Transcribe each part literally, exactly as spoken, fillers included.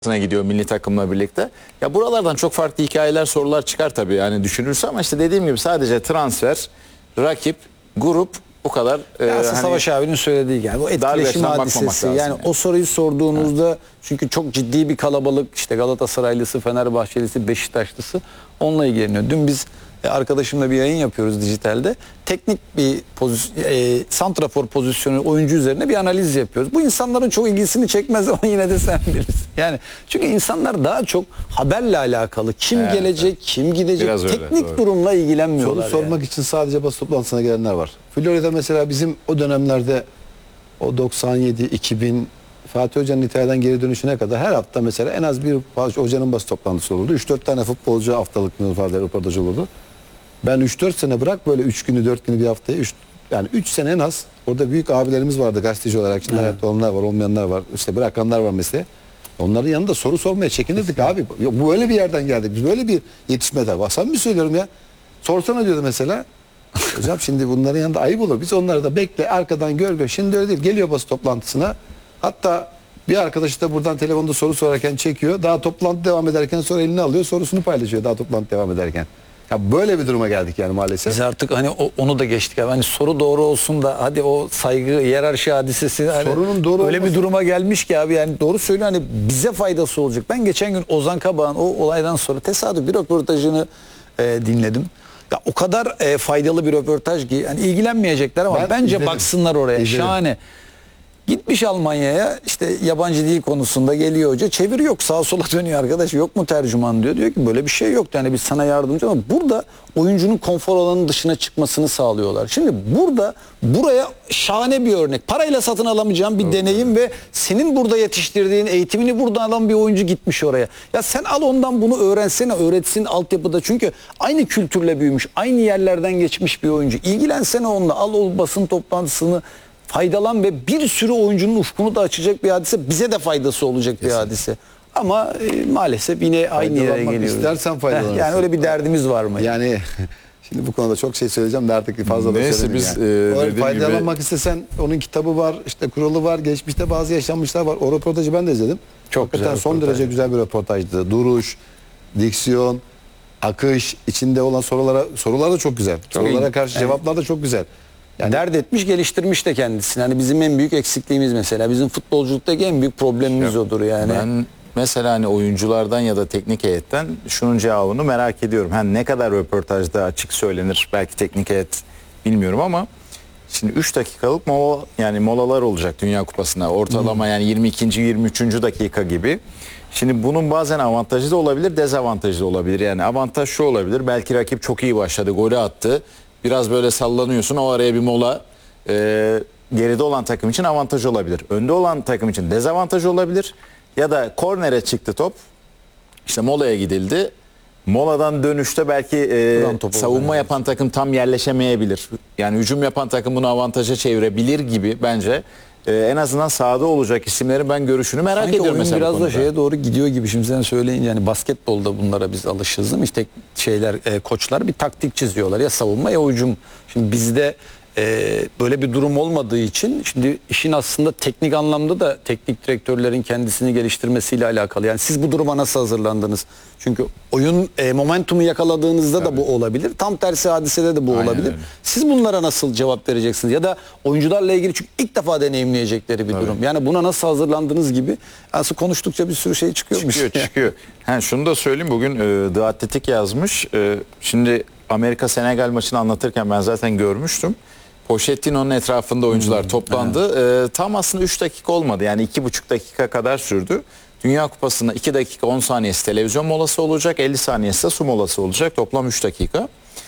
gidiyor milli takımla birlikte. Ya buralardan çok farklı hikayeler, sorular çıkar tabii yani düşünürse, ama işte dediğim gibi sadece transfer, rakip, grup bu kadar. Ya e, aslında hani Savaş abinin söylediği yani bu etkileşim hadisesi. Yani, yani o soruyu sorduğunuzda evet. Çünkü çok ciddi bir kalabalık, işte Galatasaraylısı, Fenerbahçelisi, Beşiktaşlısı onunla ilgileniyor. Dün biz arkadaşımla bir yayın yapıyoruz dijitalde. Teknik bir pozisyon, e, santrafor pozisyonu oyuncu üzerine bir analiz yapıyoruz. Bu insanların çok ilgisini çekmez ama yine de sen bilirsin. Yani çünkü insanlar daha çok haberle alakalı. Kim evet, gelecek, evet. kim gidecek, biraz teknik öyle, durumla ilgilenmiyorlar. Soru sormak yani. için sadece basın toplantısına gelenler var. Florida mesela bizim o dönemlerde o doksan yedi iki bin Fatih Hoca'nın İtalya'dan geri dönüşüne kadar her hafta mesela en az bir hocanın basın toplantısı olurdu. üç dört tane futbolcu haftalık röportaj olurdu. Ben üç dört sene bırak böyle üç günü dört günü bir haftaya üç, yani üç sene en az orada büyük abilerimiz vardı gazeteci olarak. Şimdi hayatta olanlar var, olmayanlar var. İşte bırakanlar var mesela. Onların yanında soru sormaya çekinirdik abi. Bu öyle bir yerden geldik. Biz böyle bir yetişmeden var. Samimi söylüyorum ya. Sorsana diyordu mesela. Hocam şimdi bunların yanında ayıp olur. Biz onları da bekle arkadan gör gör. Şimdi öyle değil. Geliyor basın toplantısına. Hatta bir arkadaşı da buradan telefonda soru sorarken çekiyor. Daha toplantı devam ederken sonra elini alıyor. Sorusunu paylaşıyor daha toplantı devam ederken. Ya böyle bir duruma geldik yani maalesef. Biz artık hani o, onu da geçtik. Yani hani soru doğru olsun da hadi o saygı, hiyerarşi hadisesi hani sorunun doğru öyle olması... bir duruma gelmiş ki abi yani doğru söylüyor, hani bize faydası olacak. Ben geçen gün Ozan Kabak'ın o olaydan sonra tesadüf bir röportajını e, dinledim. Ya o kadar e, faydalı bir röportaj ki yani ilgilenmeyecekler ama ben bence izledim. Baksınlar oraya. İzledim. Şahane. Gitmiş Almanya'ya, işte yabancı dil konusunda geliyor hoca, çeviri yok, sağa sola dönüyor arkadaş, yok mu tercüman diyor. Diyor ki böyle bir şey yok yani biz sana yardımcı, ama burada oyuncunun konfor alanının dışına çıkmasını sağlıyorlar. Şimdi burada buraya şahane bir örnek, parayla satın alamayacağın bir evet. deneyim ve senin burada yetiştirdiğin, eğitimini burada alan bir oyuncu gitmiş oraya. Ya sen al ondan bunu öğrensene, öğretsin altyapıda, çünkü aynı kültürle büyümüş, aynı yerlerden geçmiş bir oyuncu. İlgilensene onunla, al o basın toplantısını, faydalan ve bir sürü oyuncunun ufkunu da açacak bir hadise, bize de faydası olacak Kesinlikle. bir hadise. Ama e, maalesef yine aynı yere geliyoruz. İstersen faydalanırsın. Yani öyle bir derdimiz var mı? Yani şimdi bu konuda çok şey söyleyeceğim de artık fazla da Neyse biz yani. e, faydalanmak gibi... istesen onun kitabı var, işte kuralı var, geçmişte bazı yaşanmışlar var. O röportajı ben de izledim. Çok Hakikaten güzel. Son röportaj. derece güzel bir röportajdı. Duruş, diksiyon, akış, içinde olan sorulara sorular da çok güzel. Çok Sorulara iyi. karşı yani, cevaplar da çok güzel. Yani dert etmiş, geliştirmiş de kendisini. Hani bizim en büyük eksikliğimiz mesela. Bizim futbolculuktaki en büyük problemimiz Yok. odur yani. Ben mesela hani oyunculardan ya da teknik heyetten şunun cevabını merak ediyorum. Hani ne kadar röportajda açık söylenir, belki teknik heyet bilmiyorum ama şimdi üç dakikalık mola, yani molalar olacak Dünya Kupası'na. Ortalama hmm. yani yirmi ikinci yirmi üçüncü dakika gibi. Şimdi bunun bazen avantajı da olabilir, dezavantajı da olabilir. Yani avantaj şu olabilir. Belki rakip çok iyi başladı, golü attı. Biraz böyle sallanıyorsun, o araya bir mola, e, geride olan takım için avantaj olabilir. Önde olan takım için dezavantaj olabilir. Ya da kornere çıktı top, işte molaya gidildi. Moladan dönüşte belki e, savunma yapan takım tam yerleşemeyebilir. Yani hücum yapan takım bunu avantaja çevirebilir gibi bence. Ee, en azından sahada olacak isimlerin ben görüşünü merak Sanki ediyorum mesela. Biraz da şeye doğru gidiyor gibi şimdi sen söyleyin, yani basketbolda bunlara biz alışırız değil mi? İşte şeyler, e, koçlar bir taktik çiziyorlar, ya savunma ya hücum. Şimdi bizde e, böyle bir durum olmadığı için şimdi işin aslında teknik anlamda da teknik direktörlerin kendisini geliştirmesiyle alakalı. Yani siz bu duruma nasıl hazırlandınız? Çünkü oyun e, momentumu yakaladığınızda Tabii. da bu olabilir. Tam tersi hadisede de bu Aynen olabilir. Öyle. Siz bunlara nasıl cevap vereceksiniz? Ya da oyuncularla ilgili, çünkü ilk defa deneyimleyecekleri bir Tabii. durum. Yani buna nasıl hazırlandığınız gibi aslında konuştukça bir sürü şey çıkıyormuş. Çıkıyor çıkıyor. Ha, şunu da söyleyeyim, bugün e, The Athletic yazmış. E, şimdi Amerika-Senegal maçını anlatırken ben zaten görmüştüm. Pochettino'nun etrafında oyuncular hmm, toplandı. Evet. E, tam aslında üç dakika olmadı. Yani iki buçuk dakika kadar sürdü. Dünya Kupası'nda iki dakika on saniyesi televizyon molası olacak. elli saniyesi de su molası olacak. Toplam üç dakika.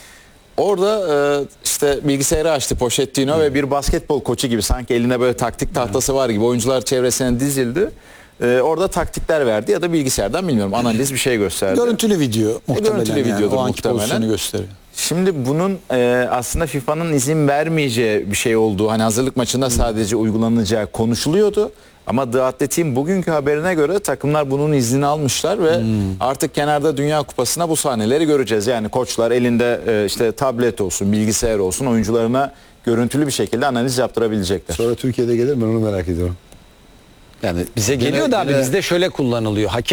Orada e, işte bilgisayarı açtı Pochettino hmm. ve bir basketbol koçu gibi, sanki elinde böyle taktik tahtası var gibi oyuncular çevresine dizildi. E, orada taktikler verdi ya da bilgisayardan bilmiyorum analiz bir şey gösterdi. Görüntülü video muhtemelen. E, görüntülü yani, videodur o anki muhtemelen. pozisyonu gösteriyor. Şimdi bunun e, aslında FIFA'nın izin vermeyeceği bir şey olduğu, hani hazırlık maçında hmm. sadece uygulanacağı konuşuluyordu. Ama The Athletic'in bugünkü haberine göre takımlar bunun iznini almışlar ve hmm. artık kenarda Dünya Kupası'na bu sahneleri göreceğiz. Yani koçlar elinde e, işte tablet olsun, bilgisayar olsun, oyuncularına görüntülü bir şekilde analiz yaptırabilecekler. Sonra Türkiye'de gelir mi, onu merak ediyorum. Yani Bize gene- geliyor da abi gene- bizde şöyle kullanılıyor. Hakem